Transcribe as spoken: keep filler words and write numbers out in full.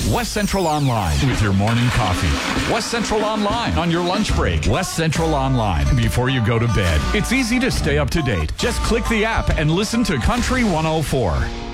West Central Online with your morning coffee. West Central Online on your lunch break. West Central Online before you go to bed. It's easy to stay up to date. Just click the app and listen to Country one oh four.